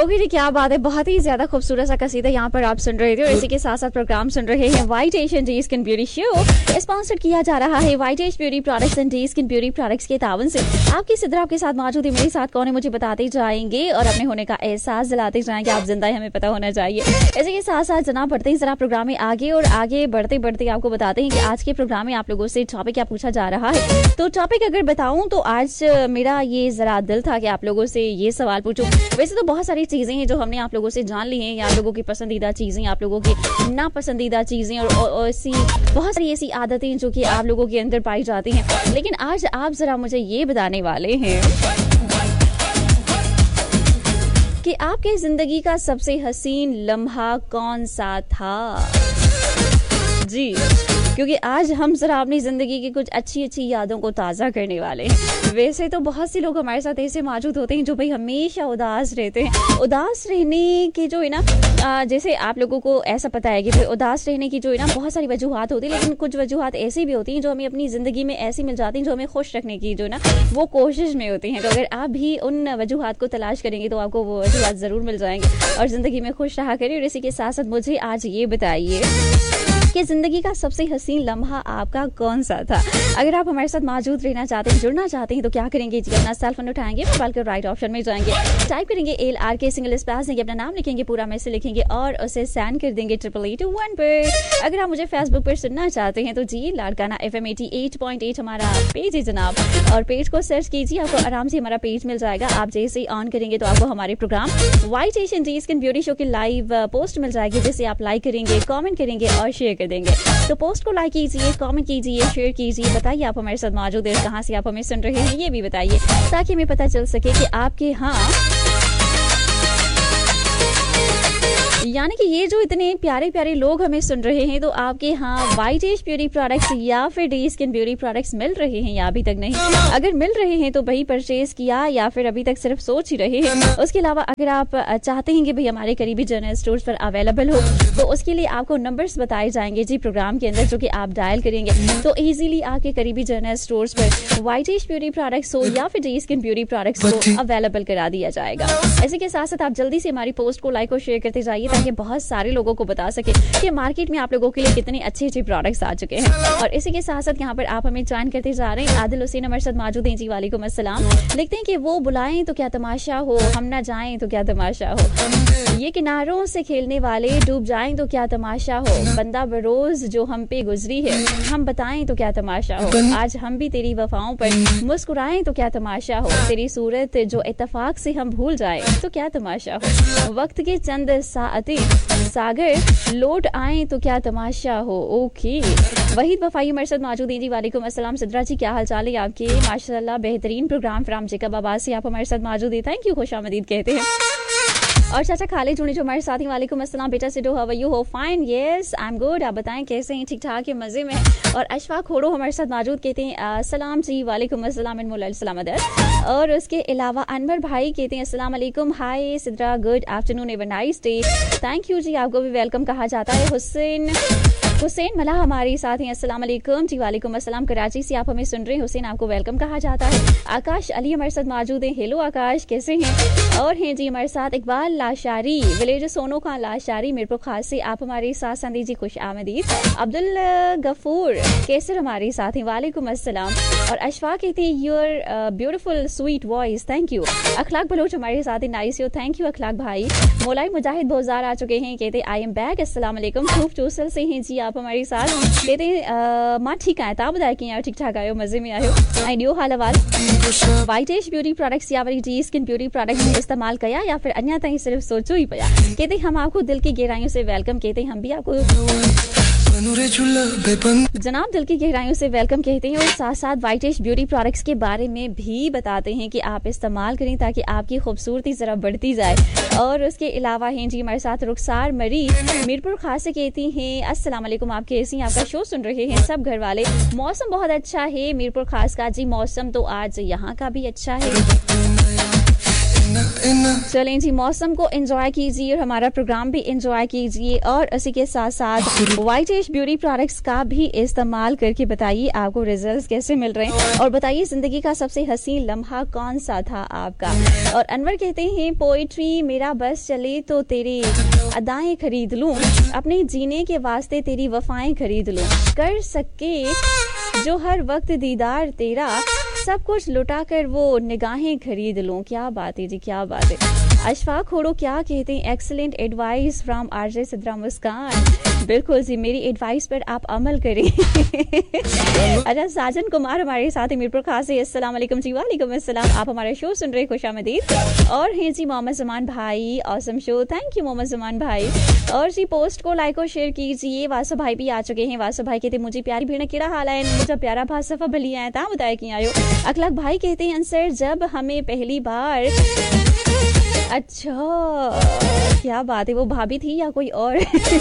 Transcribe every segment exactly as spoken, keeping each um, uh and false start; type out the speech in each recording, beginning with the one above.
Okay जी, क्या बात है, बहुत ही ज्यादा खूबसूरत सा कसीदा यहाँ पर आप सुन रहे थे और इसी के साथ साथ प्रोग्राम सुन रहे हैं white Asian D skin beauty show. Sponsored किया जा रहा है white ash beauty products and D skin beauty products के तावन से। आपकी सिद्रा आपके साथ मौजूद है, मेरे साथ कौन है मुझे बताते जाएंगे और अपने होने का एहसास दिलाते जाएंगे। आप जिंदा है, हमें पता होना चाहिए। इसी के साथ साथ जनाब बढ़ते ही जरा प्रोग्राम में आगे और आगे बढ़ते बढ़ते आपको बताते हैं कि आज के प्रोग्राम में आप लोगों से टॉपिक क्या पूछा जा रहा है। तो टॉपिक अगर बताऊं तो आज मेरा ये जरा दिल था कि आप लोगों से ये सवाल पूछूं। वैसे तो बहुत सारी चीजें हैं जो हमने आप लोगों से जान ली हैं, आप लोगों की पसंदीदा चीजें, आप लोगों की नापसंदीदा चीजें और ऐसी बहुत सारी ऐसी आदतें जो कि आप लोगों के अंदर पाई जाती हैं। लेकिन आज आप जरा मुझे ये बताने वाले हैं कि आपके जिंदगी का सबसे हसीन लम्हा कौन सा था। जी, क्योंकि आज हम जरा अपनी जिंदगी की कुछ अच्छी अच्छी यादों को ताज़ा करने वाले हैं। वैसे तो बहुत से लोग हमारे साथ ऐसे मौजूद होते हैं जो भाई हमेशा उदास रहते हैं। उदास रहने की जो है ना, जैसे आप लोगों को ऐसा पता है कि भाई उदास रहने की जो है ना बहुत सारी वजूहात होती है, लेकिन कुछ वजूहात ऐसी भी होती हैं जो हमें अपनी ज़िंदगी में ऐसी मिल जाती हैं जो हमें खुश रखने की जो है ना वो कोशिश में होती हैं। तो अगर आप भी उन वजूहात को तलाश करेंगे तो आपको वो वजूहात ज़रूर मिल जाएंगे और ज़िंदगी में खुश रहा करें। और इसी के साथ साथ मुझे आज ये बताइए कि जिंदगी का सबसे हसीन लम्हा आपका कौन सा था। अगर आप हमारे साथ मौजूद रहना चाहते हैं, जुड़ना चाहते हैं तो क्या करेंगे जी, अपना सेल फोन उठाएंगे, मोबाइल के राइट ऑप्शन में जाएंगे, टाइप करेंगे एल आर के सिंगल स्पेस देंगे, अपना नाम लिखेंगे, पूरा मैसेज लिखेंगे और उसे सेंड कर देंगे ट्रिपल एट वन पर। अगर आप मुझे फेसबुक पर सुनना चाहते हैं तो जी Larkana F M eighty eight point eight हमारा पेज है जनाब, और पेज को सर्च कीजिए, आपको आराम से हमारा पेज मिल जाएगा। आप जैसे ही ऑन करेंगे तो आपको हमारे programme white Asian D skin beauty show की लाइव पोस्ट मिल जाएगी, जिसे आप लाइक करेंगे, कॉमेंट करेंगे और शेयर कर देंगे। तो पोस्ट को लाइक कीजिए, कमेंट कीजिए, शेयर कीजिए, बताइए आप हमारे साथ मौजूद हैं, कहां से आप हमें सुन रहे हैं ये भी बताइए, ताकि हमें पता चल सके कि आपके यहाँ यानी कि ये जो इतने प्यारे प्यारे लोग हमें सुन रहे हैं तो आपके यहाँ वाइट एश ब्यूटी प्रोडक्ट्स या फिर डी स्किन ब्यूटी प्रोडक्ट्स मिल रहे हैं या अभी तक नहीं। अगर मिल रहे हैं तो भाई परचेज किया या फिर अभी तक सिर्फ सोच ही रहे हैं। उसके अलावा अगर आप चाहते हैं कि भाई हमारे करीबी जनरल स्टोर्स पर अवेलेबल हो तो उसके लिए आपको नंबर्स बताए जाएंगे जी प्रोग्राम के अंदर, जो कि आप डायल करेंगे तो ईजिली आपके करीबी जनरल स्टोर्स पर वाइट एश ब्यूटी प्रोडक्ट्स हो या फिर डी स्किन ब्यूटी प्रोडक्ट्स को अवेलेबल करा दिया जाएगा। इसी के साथ साथ आप जल्दी से हमारी पोस्ट को लाइक और शेयर करते जाइए ताकि बहुत सारे लोगों को बता सके कि मार्केट में आप लोगों के लिए कितने अच्छे अच्छे प्रोडक्ट्स आ चुके हैं। और इसी के साथ साथ यहाँ पर आप हमें ज्वाइन करते जा रहे हैं। आदिल हुसैन हमारे साथ मौजूद हैं जी, वालेकुम अस्सलाम। लिखते हैं कि वो बुलाएं तो क्या तमाशा हो, हम ना जाएं तो क्या तमाशा हो, ये किनारों से खेलने वाले डूब जाएं तो क्या तमाशा हो, बंदा बरोज जो हम पे गुजरी है हम बताएं तो क्या तमाशा हो, आज हम भी तेरी वफाओं पर मुस्कुराएं तो क्या तमाशा हो, तेरी सूरत जो इत्तेफाक से हम भूल जाए तो क्या तमाशा हो, वक्त के चंद साअतें सागर लौट आए तो क्या तमाशा हो। ओके, वहीद वफाई हमारे साथ मौजूद है जी, वालेकुम अस्सलाम। सिद्रा जी क्या हाल चाल है आपके? माशाल्लाह बेहतरीन प्रोग्राम फ्राम जेकबाबाद से आप हमारे साथ मौजूद है, थैंक यू, खुशामदीद कहते हैं। और चाचा खालिद जुड़ी जो हमारे साथ ही, वालेकुम अस्सलाम बेटा सिडो, हाउ आर यू? हो fine, yes I am good, आप बताएं कैसे हैं? ठीक ठाक है, मजे में। और अशफाक खोड़ो हमारे साथ मौजूद कहते हैं सलाम जी, वालेकुम अस्सलाम सलाम। और उसके अलावा अनवर भाई कहते हैं अस्सलाम वालेकुम, हाय Sidra, good afternoon, have a nice day, thank you जी, आपको भी वेलकम कहा जाता है। हुसैन हुसैन मला हमारे साथ हैं, अस्सलाम वालेकुम जी, वालेकुम अस्सलाम, कराची से आप हमें सुन रहे हैं, हुसैन आपको वेलकम कहा जाता है। आकाश अली हमारे साथ मौजूद हैं, हेलो आकाश कैसे हैं? और हैं जी हमारे साथ इकबाल लाशारी, विलेज सोनो खान लाशारी मीरपुर खास से आप हमारे साथ संदी जी, खुश आमदीद। अब्दुल गफूर कैसर हमारे साथ हैं, वालेकुम अस्सलाम। और अशफाक कहते हैं your beautiful sweet voice, thank you. Akhlaq Bloch हमारे साथ हैं, नाइस यू, थैंक यू अखलाक भाई। मौलाई मुजाहिद भोजार आ चुके हैं, कहते आई एम बैक, अस्सलाम वालेकुम। खूब चूसल से हैं जी आप हमारे साथ, कहते हैं माँ ठीक है, आप बताए कि यार ठीक ठाक आयो, मजे में आयो। I knew hall अवाल white ash beauty products या वाली डी स्किन ब्यूटी प्रोडक्ट्स इस्तेमाल किया या फिर अन्य तहीं सिर्फ सोचो ही पया, कहते हम आपको दिल की गहराइयों से वेलकम कहते हैं, हम भी आपको जनाब दिल की गहराइयों से वेलकम कहते हैं। और साथ साथ वाइट एश ब्यूटी प्रोडक्ट्स के बारे में भी बताते हैं कि आप इस्तेमाल करें ताकि आपकी खूबसूरती जरा बढ़ती जाए। और उसके अलावा हैं जी हमारे साथ रुखसार मरी मीरपुर खास से कहती हैं अस्सलाम वालेकुम, आप कैसी हैं? आपका शो सुन रहे हैं सब घर वाले, मौसम बहुत अच्छा है मीरपुर खास का जी, मौसम तो आज यहाँ का भी अच्छा है। चलें जी, मौसम को एंजॉय कीजिए और हमारा प्रोग्राम भी एंजॉय कीजिए और इसी के साथ साथ वाइटेश ब्यूटी प्रोडक्ट्स का भी इस्तेमाल करके बताइए आपको रिजल्ट्स कैसे मिल रहे हैं और बताइए जिंदगी का सबसे हसीन लम्हा कौन सा था आपका। और अनवर कहते हैं पोइट्री मेरा बस चले तो तेरे अदाएं खरीद लूं, अपने जीने के वास्ते तेरी वफाएं खरीद लूं, कर सके जो हर वक्त दीदार तेरा, सब कुछ लुटा कर वो निगाहें खरीद लूं। क्या बात है जी, क्या बात है। अशफाक होड़ो क्या कहते हैं, excellent advice from RJ Sidra मुस्कान। बिल्कुल जी, मेरी एडवाइस पर आप अमल करें। अच्छा, साजन कुमार हमारे साथ है मीरपुर खास से। अस्सलाम वालेकुम जी। वालेकुम अस्सलाम। आप हमारा शो सुन रहे, खुशामदीद। और हैं जी मोहम्मद जमान भाई, awesome show, thank you Mohammad Zaman भाई। और जी पोस्ट को लाइक और शेयर कीजिए। वासु भाई भी आ चुके हैं। वासु भाई कहते मुझे प्यारी भेड़ केड़ा हाल है, मुझे प्यारा भा सफा भली आए ता बताया कि आयो। अखलाक भाई कहते हैं अंसर जब हमें पहली बार, अच्छा क्या बात है, वो भाभी थी या कोई और।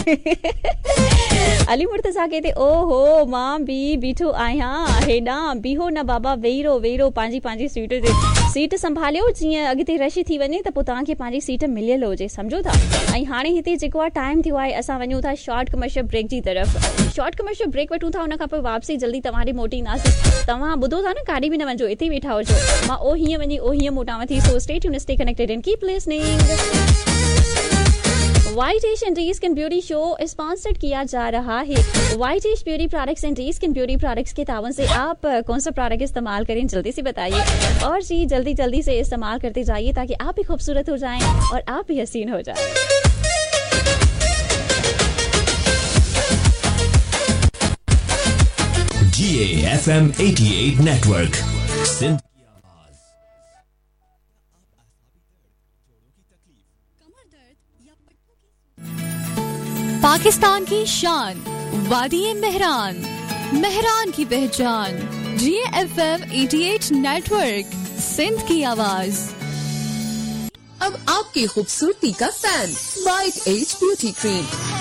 अली मुर्तजा कहते ओहो मां बी बीठो आया हेडा बीहो न बाबा वेरो वेरो पांजी पांजी सीट ते सीट संभालियो जीअं अॻिते रश थी वञे त पोइ तव्हांखे पंहिंजी सीट मिलियल हुजे, सम्झो था। ऐं हाणे हिते जेको आहे टाइम थियो आहे, असां वञूं था शॉर्ट कमर्शियल ब्रेक जी तरफ़। शॉर्ट कमर्शियल ब्रेक वठूं था, उन खां पोइ वापसी जल्दी तव्हां ॾे मोटींदासीं। तव्हां ॿुधो था न, काॾे बि न वञो, हिते वेठा हुजो। मां ओ हीअं वञी ओ हीअं मोटांव थी। So stay tuned, stay connected and keep listening. वाइटेश and skin beauty show sponsored किया जा रहा है वाइटेश beauty products and skin beauty products के तावन से। आप कौन सा प्रोडक्ट इस्तेमाल करें जल्दी से बताइए, और जी जल्दी जल्दी से इस्तेमाल करते जाइए ताकि आप भी खूबसूरत हो जाएं और आप भी हसीन हो जाएं। जी ए एफ एम अठासी नेटवर्क सिंध। पाकिस्तान की शान, वादी मेहरान, मेहरान की पहचान, जी एफ एम अठासी नेटवर्क, सिंध की आवाज। अब आपकी खूबसूरती का fan white as beauty cream.